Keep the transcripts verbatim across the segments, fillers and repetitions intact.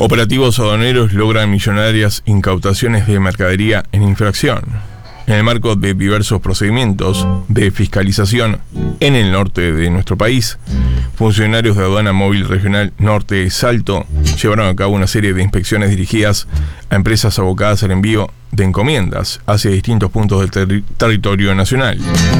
Operativos aduaneros logran millonarias incautaciones de mercadería en infracción. En el marco de diversos procedimientos de fiscalización en el norte de nuestro país, funcionarios de Aduana Móvil Regional Norte Salto llevaron a cabo una serie de inspecciones dirigidas a empresas abocadas al envío de encomiendas hacia distintos puntos del ter- territorio nacional.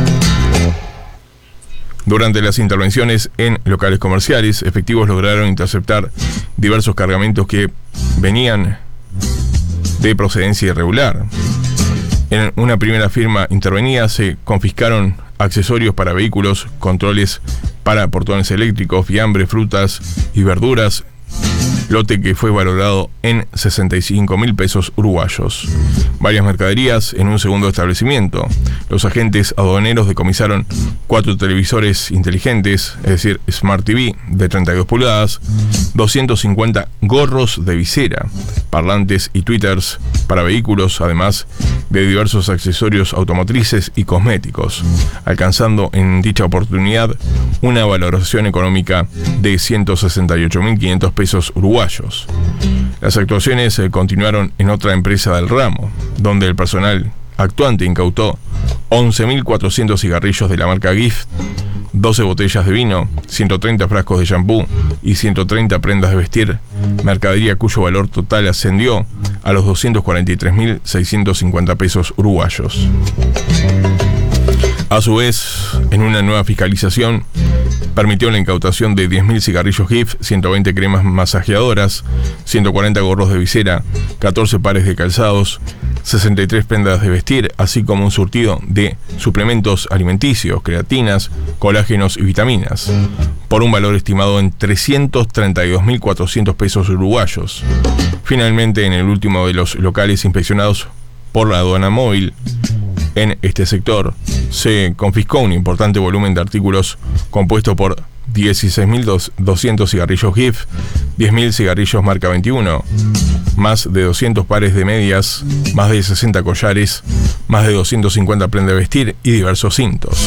Durante las intervenciones en locales comerciales, efectivos lograron interceptar diversos cargamentos que venían de procedencia irregular. En una primera firma intervenida se confiscaron accesorios para vehículos, controles para portones eléctricos, fiambre, frutas y verduras, lote que fue valorado en sesenta y cinco mil pesos uruguayos. Varias mercaderías en un segundo establecimiento. Los agentes aduaneros decomisaron cuatro televisores inteligentes, es decir, Smart T V de treinta y dos pulgadas, doscientos cincuenta gorros de visera, parlantes y tweeters para vehículos, además de diversos accesorios automotrices y cosméticos, alcanzando en dicha oportunidad una valoración económica de ciento sesenta y ocho mil quinientos pesos uruguayos. Las actuaciones eh, continuaron en otra empresa del ramo, donde el personal actuante incautó once mil cuatrocientos cigarrillos de la marca Gift, doce botellas de vino, ciento treinta frascos de shampoo y ciento treinta prendas de vestir, mercadería cuyo valor total ascendió a los doscientos cuarenta y tres mil seiscientos cincuenta pesos uruguayos. A su vez, en una nueva fiscalización, permitió la incautación de diez mil cigarrillos Gift, ciento veinte cremas masajeadoras, ciento cuarenta gorros de visera, catorce pares de calzados, sesenta y tres prendas de vestir, así como un surtido de suplementos alimenticios, creatinas, colágenos y vitaminas, por un valor estimado en trescientos treinta y dos mil cuatrocientos pesos uruguayos. Finalmente, en el último de los locales inspeccionados por la aduana móvil en este sector, se confiscó un importante volumen de artículos compuesto por dieciséis mil doscientos cigarrillos Gift, diez mil cigarrillos marca veintiuno, más de doscientos pares de medias, más de sesenta collares, más de doscientos cincuenta prendas de vestir y diversos cintos.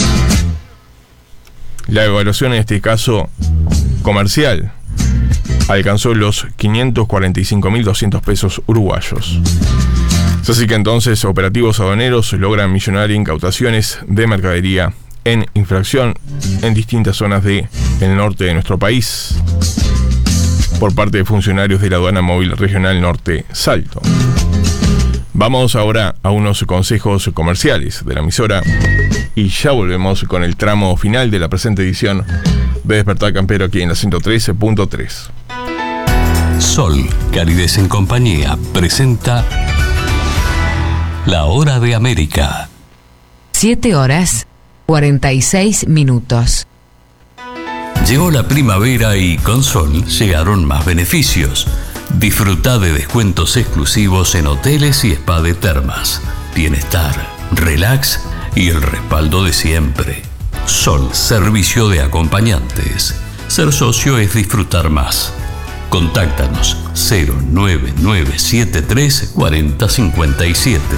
La evaluación en este caso comercial alcanzó los quinientos cuarenta y cinco mil doscientos pesos uruguayos. Así que entonces operativos aduaneros logran millonarias incautaciones de mercadería en infracción en distintas zonas del norte de nuestro país por parte de funcionarios de la Aduana Móvil Regional Norte Salto. Vamos ahora a unos consejos comerciales de la emisora y ya volvemos con el tramo final de la presente edición de Despertar Campero aquí en la ciento trece punto tres. Sol, Calidez en Compañía, presenta La Hora de América. siete horas cuarenta y seis minutos. Llegó la primavera y con Sol llegaron más beneficios. Disfruta de descuentos exclusivos en hoteles y spa de termas. Bienestar, relax y el respaldo de siempre. Sol, servicio de acompañantes. Ser socio es disfrutar más. Contáctanos cero nueve nueve siete tres cuatro cero cinco siete.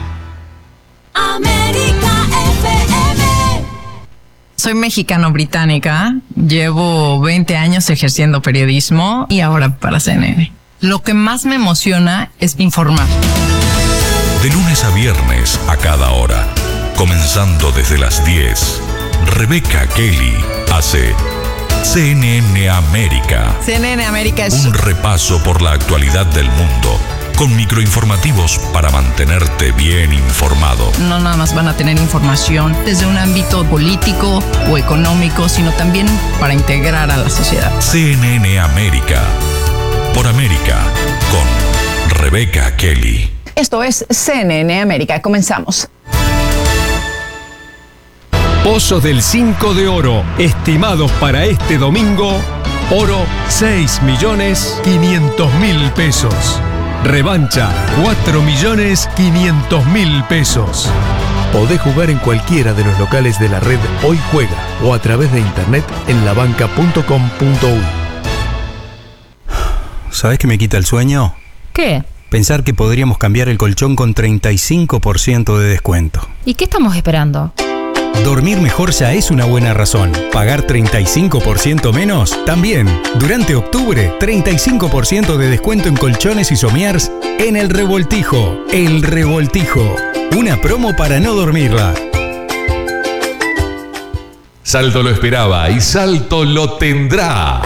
América F M. Soy mexicano-británica, llevo veinte años ejerciendo periodismo y ahora para C N N. Lo que más me emociona es informar. De lunes a viernes a cada hora, comenzando desde las diez, Rebeca Kelly hace C N N América. C N N América es un repaso por la actualidad del mundo, con microinformativos para mantenerte bien informado. No nada más van a tener información desde un ámbito político o económico, sino también para integrar a la sociedad. C N N América, por América, con Rebeca Kelly. Esto es C N N América. Comenzamos. Pozos del cinco de oro, estimados para este domingo, oro seis millones quinientos mil pesos. Revancha cuatro millones quinientos mil pesos. Podés jugar en cualquiera de los locales de la red Hoy Juega o a través de internet en la banca punto com punto uy. ¿Sabés qué me quita el sueño? ¿Qué? Pensar que podríamos cambiar el colchón con treinta y cinco por ciento de descuento. ¿Y qué estamos esperando? Dormir mejor ya es una buena razón. ¿Pagar treinta y cinco por ciento menos? También. Durante octubre, treinta y cinco por ciento de descuento en colchones y somiers en El Revoltijo. El Revoltijo. Una promo para no dormirla. Salto lo esperaba y Salto lo tendrá.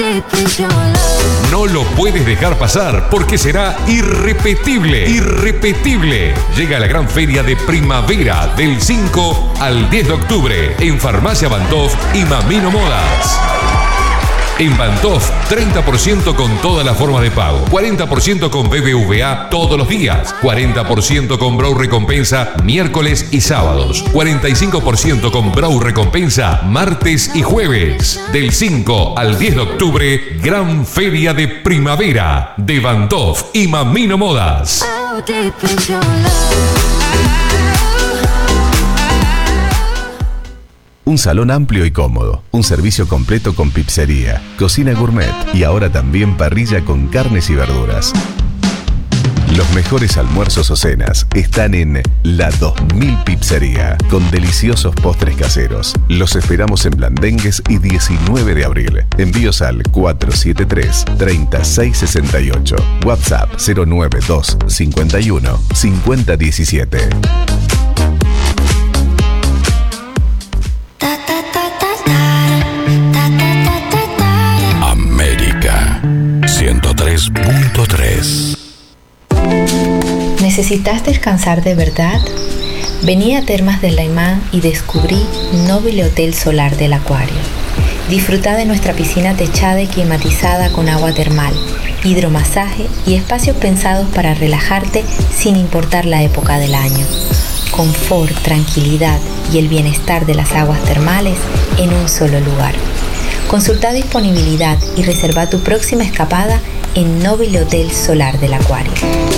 No lo puedes dejar pasar porque será irrepetible, irrepetible. Llega la gran feria de primavera del cinco al diez de octubre en Farmacia Bantoff y Mamino Modas. En Bantoff, treinta por ciento con todas las formas de pago, cuarenta por ciento con B B V A todos los días, cuarenta por ciento con Brow Recompensa miércoles y sábados, cuarenta y cinco por ciento con Brow Recompensa martes y jueves. Del cinco al diez de octubre, gran feria de primavera de Bantoff y Mamino Modas. Un salón amplio y cómodo, un servicio completo con pizzería, cocina gourmet y ahora también parrilla con carnes y verduras. Los mejores almuerzos o cenas están en La dos mil Pizzería, con deliciosos postres caseros. Los esperamos en Blandengues y diecinueve de abril. Envíos al cuatro siete tres, tres seis seis ocho. WhatsApp cero nueve dos cincuenta y uno cincuenta diecisiete. América ciento tres punto tres. ¿Necesitas descansar de verdad? Vení a Termas del Laimán y descubrí Nobile Hotel Solar del Acuario. Disfruta de nuestra piscina techada y climatizada con agua termal, hidromasaje y espacios pensados para relajarte sin importar la época del año. Confort, tranquilidad y el bienestar de las aguas termales en un solo lugar. Consulta disponibilidad y reserva tu próxima escapada en Nobile Hotel Solar del Acuario.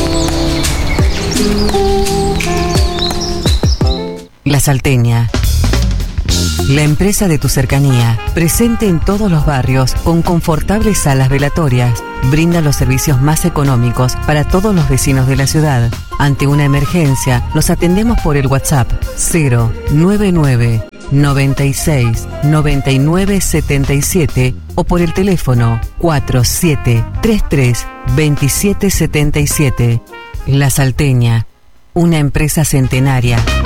La Salteña. La empresa de tu cercanía, presente en todos los barrios con confortables salas velatorias, brinda los servicios más económicos para todos los vecinos de la ciudad. Ante una emergencia, los atendemos por el WhatsApp cero nueve nueve, noventa y seis, noventa y nueve, setenta y siete o por el teléfono cuatro siete tres tres, veintisiete setenta y siete. La Salteña, una empresa centenaria.